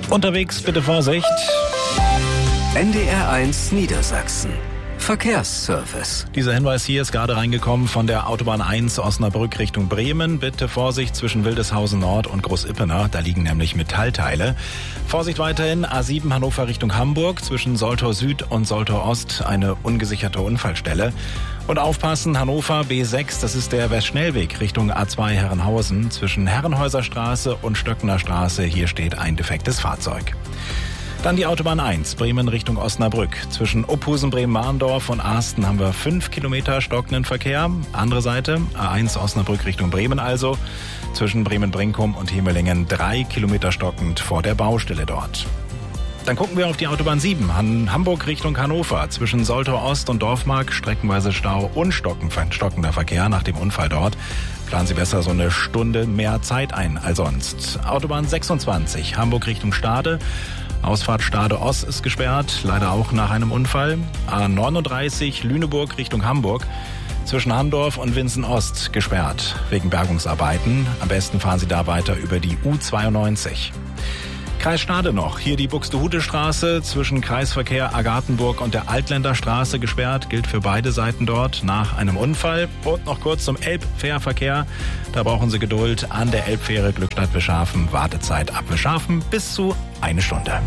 Unterwegs bitte Vorsicht. NDR1 Niedersachsen. Verkehrsservice. Dieser Hinweis hier ist gerade reingekommen von der Autobahn 1 Osnabrück Richtung Bremen. Bitte Vorsicht zwischen Wildeshausen Nord und Groß-Ippenach. Da liegen nämlich Metallteile. Vorsicht weiterhin A7 Hannover Richtung Hamburg. Zwischen Soltau Süd und Soltau Ost eine ungesicherte Unfallstelle. Und aufpassen, Hannover B6, das ist der Westschnellweg Richtung A2 Herrenhausen. Zwischen Herrenhäuser Straße und Stöckner Straße. Hier steht ein defektes Fahrzeug. Dann die Autobahn 1, Bremen Richtung Osnabrück. Zwischen Ophusen, Bremen-Mahndorf und Ahsten haben wir 5 Kilometer stockenden Verkehr. Andere Seite, A1 Osnabrück Richtung Bremen also. Zwischen Bremen-Brinkum und Hemelingen 3 Kilometer stockend vor der Baustelle dort. Dann gucken wir auf die Autobahn 7, Hamburg Richtung Hannover. Zwischen Soltau Ost und Dorfmark streckenweise Stau und stockender Verkehr nach dem Unfall dort. Planen Sie besser so eine Stunde mehr Zeit ein als sonst. Autobahn 26, Hamburg Richtung Stade. Ausfahrt Stade-Ost ist gesperrt, leider auch nach einem Unfall. A39 Lüneburg Richtung Hamburg. Zwischen Handorf und Winsen-Ost gesperrt wegen Bergungsarbeiten. Am besten fahren Sie da weiter über die U92. Kreis Stade noch. Hier die Buxtehude-Straße zwischen Kreisverkehr Agathenburg und der Altländer-Straße gesperrt. Gilt für beide Seiten dort nach einem Unfall. Und noch kurz zum Elbfährverkehr. Da brauchen Sie Geduld an der Elbfähre Glückstadt-Wischhafen. Wartezeit ab Wischhafen bis zu 1 Stunde.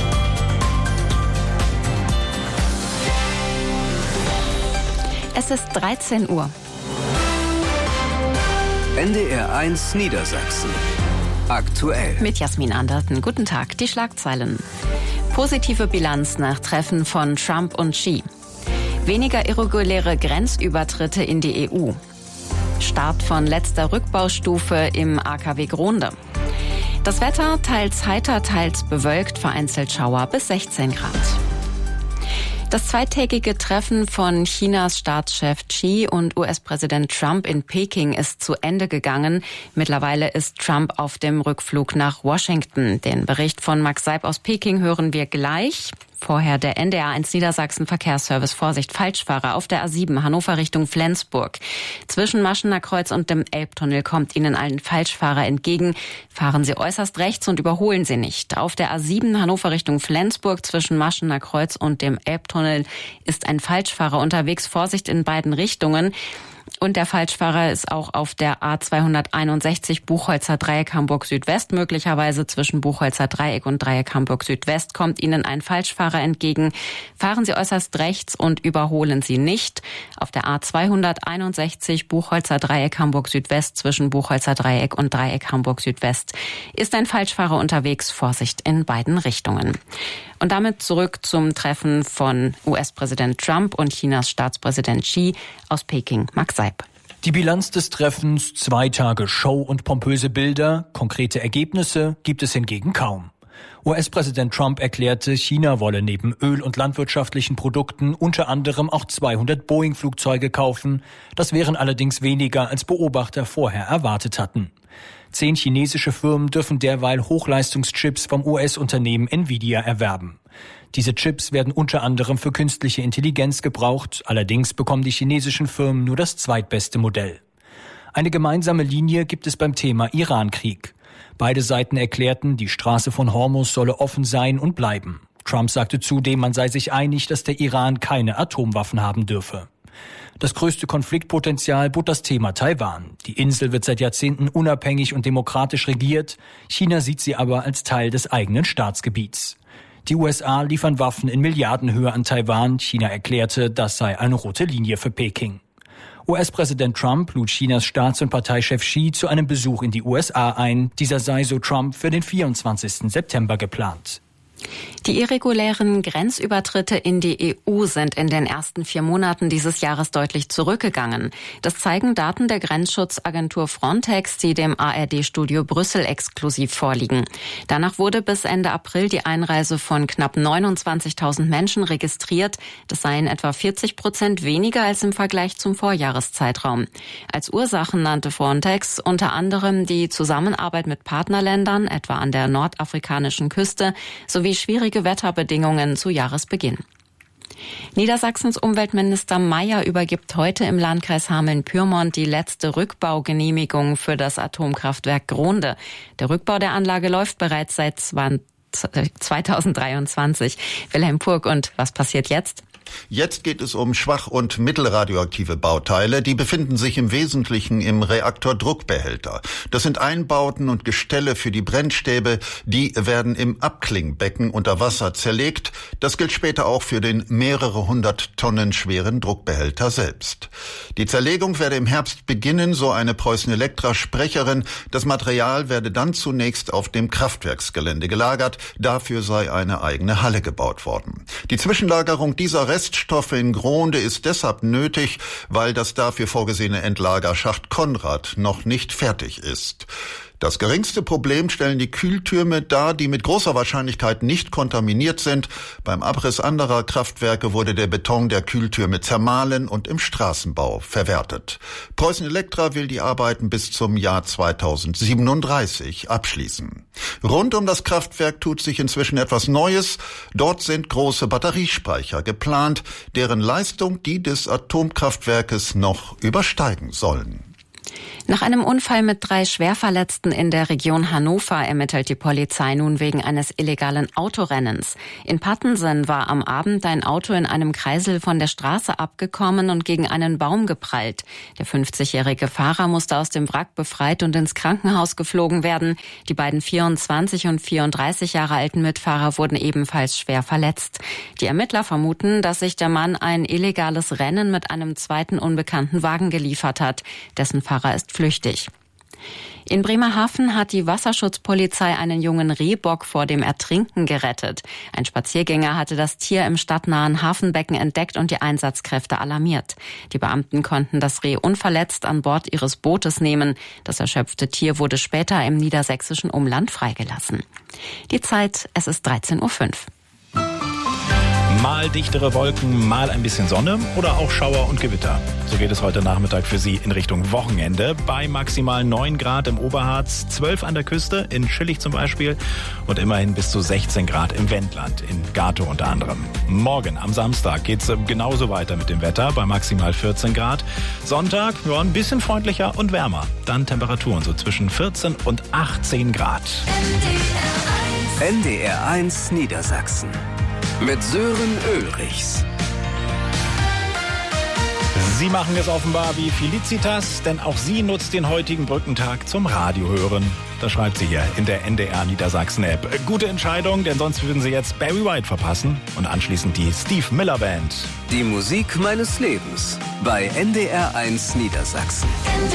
Es ist 13 Uhr. NDR1 Niedersachsen. Aktuell. Mit Jasmin Anderten. Guten Tag. Die Schlagzeilen. Positive Bilanz nach Treffen von Trump und Xi. Weniger irreguläre Grenzübertritte in die EU. Start von letzter Rückbaustufe im AKW Gronde. Das Wetter teils heiter, teils bewölkt, vereinzelt Schauer bis 16 Grad. Das zweitägige Treffen von Chinas Staatschef Xi und US-Präsident Trump in Peking ist zu Ende gegangen. Mittlerweile ist Trump auf dem Rückflug nach Washington. Den Bericht von Max Seib aus Peking hören wir gleich. Vorher der NDR1 Niedersachsen Verkehrsservice. Vorsicht, Falschfahrer auf der A7 Hannover Richtung Flensburg. Zwischen Maschener Kreuz und dem Elbtunnel kommt Ihnen ein Falschfahrer entgegen. Fahren Sie äußerst rechts und überholen Sie nicht. Auf der A7 Hannover Richtung Flensburg zwischen Maschener Kreuz und dem Elbtunnel ist ein Falschfahrer unterwegs. Vorsicht in beiden Richtungen. Und der Falschfahrer ist auch auf der A261 Buchholzer Dreieck Hamburg Südwest. Möglicherweise zwischen Buchholzer Dreieck und Dreieck Hamburg Südwest kommt Ihnen ein Falschfahrer entgegen. Fahren Sie äußerst rechts und überholen Sie nicht. Auf der A261 Buchholzer Dreieck Hamburg Südwest zwischen Buchholzer Dreieck und Dreieck Hamburg Südwest ist ein Falschfahrer unterwegs. Vorsicht in beiden Richtungen. Und damit zurück zum Treffen von US-Präsident Trump und Chinas Staatspräsident Xi aus Peking. Max Seib. Die Bilanz des Treffens, 2 Tage Show und pompöse Bilder, konkrete Ergebnisse gibt es hingegen kaum. US-Präsident Trump erklärte, China wolle neben Öl- und landwirtschaftlichen Produkten unter anderem auch 200 Boeing-Flugzeuge kaufen. Das wären allerdings weniger, als Beobachter vorher erwartet hatten. 10 chinesische Firmen dürfen derweil Hochleistungschips vom US-Unternehmen Nvidia erwerben. Diese Chips werden unter anderem für künstliche Intelligenz gebraucht. Allerdings bekommen die chinesischen Firmen nur das zweitbeste Modell. Eine gemeinsame Linie gibt es beim Thema Iran-Krieg. Beide Seiten erklärten, die Straße von Hormuz solle offen sein und bleiben. Trump sagte zudem, man sei sich einig, dass der Iran keine Atomwaffen haben dürfe. Das größte Konfliktpotenzial bot das Thema Taiwan. Die Insel wird seit Jahrzehnten unabhängig und demokratisch regiert. China sieht sie aber als Teil des eigenen Staatsgebiets. Die USA liefern Waffen in Milliardenhöhe an Taiwan. China erklärte, das sei eine rote Linie für Peking. US-Präsident Trump lud Chinas Staats- und Parteichef Xi zu einem Besuch in die USA ein. Dieser sei, so Trump, für den 24. September geplant. Die irregulären Grenzübertritte in die EU sind in den ersten 4 Monaten dieses Jahres deutlich zurückgegangen. Das zeigen Daten der Grenzschutzagentur Frontex, die dem ARD-Studio Brüssel exklusiv vorliegen. Danach wurde bis Ende April die Einreise von knapp 29.000 Menschen registriert. Das seien etwa 40% weniger als im Vergleich zum Vorjahreszeitraum. Als Ursachen nannte Frontex unter anderem die Zusammenarbeit mit Partnerländern, etwa an der nordafrikanischen Küste, sowie schwierige Wetterbedingungen zu Jahresbeginn. Niedersachsens Umweltminister Mayer übergibt heute im Landkreis Hameln-Pyrmont die letzte Rückbaugenehmigung für das Atomkraftwerk Gronde. Der Rückbau der Anlage läuft bereits seit 2023. Wilhelm Purg, und was passiert jetzt? Jetzt geht es um schwach- und mittelradioaktive Bauteile. Die befinden sich im Wesentlichen im Reaktordruckbehälter. Das sind Einbauten und Gestelle für die Brennstäbe. Die werden im Abklingbecken unter Wasser zerlegt. Das gilt später auch für den mehrere 100 Tonnen schweren Druckbehälter selbst. Die Zerlegung werde im Herbst beginnen, so eine Preußen-Elektra-Sprecherin. Das Material werde dann zunächst auf dem Kraftwerksgelände gelagert. Dafür sei eine eigene Halle gebaut worden. Die Zwischenlagerung dieser Reststoffe in Gronde ist deshalb nötig, weil das dafür vorgesehene Endlagerschacht Konrad noch nicht fertig ist. Das geringste Problem stellen die Kühltürme dar, die mit großer Wahrscheinlichkeit nicht kontaminiert sind. Beim Abriss anderer Kraftwerke wurde der Beton der Kühltürme zermahlen und im Straßenbau verwertet. Preußen Elektra will die Arbeiten bis zum Jahr 2037 abschließen. Rund um das Kraftwerk tut sich inzwischen etwas Neues. Dort sind große Batteriespeicher geplant, deren Leistung die des Atomkraftwerkes noch übersteigen sollen. Nach einem Unfall mit 3 Schwerverletzten in der Region Hannover ermittelt die Polizei nun wegen eines illegalen Autorennens. In Pattensen war am Abend ein Auto in einem Kreisel von der Straße abgekommen und gegen einen Baum geprallt. Der 50-jährige Fahrer musste aus dem Wrack befreit und ins Krankenhaus geflogen werden. Die beiden 24 und 34 Jahre alten Mitfahrer wurden ebenfalls schwer verletzt. Die Ermittler vermuten, dass sich der Mann ein illegales Rennen mit einem zweiten unbekannten Wagen geliefert hat. Dessen Fahrer ist flüchtig. In Bremerhaven hat die Wasserschutzpolizei einen jungen Rehbock vor dem Ertrinken gerettet. Ein Spaziergänger hatte das Tier im stadtnahen Hafenbecken entdeckt und die Einsatzkräfte alarmiert. Die Beamten konnten das Reh unverletzt an Bord ihres Bootes nehmen. Das erschöpfte Tier wurde später im niedersächsischen Umland freigelassen. Die Zeit, es ist 13:05 Uhr. Mal dichtere Wolken, mal ein bisschen Sonne oder auch Schauer und Gewitter. So geht es heute Nachmittag für Sie in Richtung Wochenende. Bei maximal 9 Grad im Oberharz, 12 an der Küste, in Schillig zum Beispiel und immerhin bis zu 16 Grad im Wendland, in Gatow unter anderem. Morgen am Samstag geht es genauso weiter mit dem Wetter, bei maximal 14 Grad. Sonntag, ja, ein bisschen freundlicher und wärmer. Dann Temperaturen so zwischen 14 und 18 Grad. NDR1 Niedersachsen. Mit Sören Ulrichs. Sie machen es offenbar wie Felicitas, denn auch sie nutzt den heutigen Brückentag zum Radiohören. Das schreibt sie hier in der NDR Niedersachsen App. Gute Entscheidung, denn sonst würden Sie jetzt Barry White verpassen und anschließend die Steve Miller Band. Die Musik meines Lebens bei NDR1 Niedersachsen.